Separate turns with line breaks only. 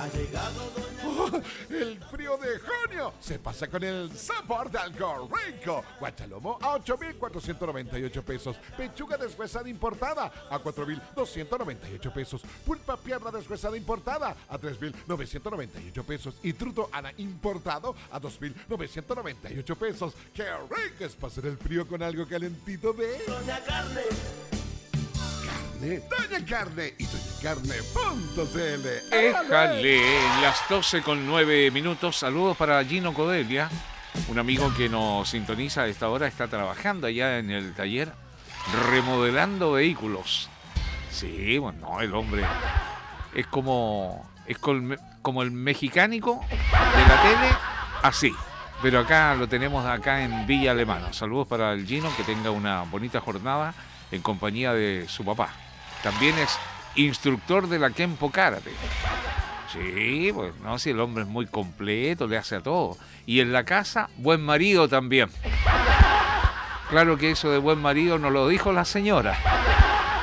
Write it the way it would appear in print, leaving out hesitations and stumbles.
El frío de junio se pasa con el sabor de algo rico. Guachalomo a 8,498 pesos. Pechuga deshuesada importada a 4,298 pesos. Pulpa pierna deshuesada importada a 3,998 pesos. Y truto ana importado a 2,998 pesos. ¡Qué rico es pasar el frío con algo calentito de Doña Carne! Doña Carne y doñacarne.cl.
Éjale, las 12:09. Saludos para Gino Codelia, un amigo que nos sintoniza a esta hora. Está trabajando allá en el taller remodelando vehículos. Sí, bueno, el hombre es como el mexicánico de la tele, así. Pero acá lo tenemos acá en Villa Alemana. Saludos para el Gino, que tenga una bonita jornada en compañía de su papá. También es instructor de la Kenpo Karate. Sí, pues no, si el hombre es muy completo, le hace a todo. Y en la casa, buen marido también. Claro que eso de buen marido no lo dijo la señora.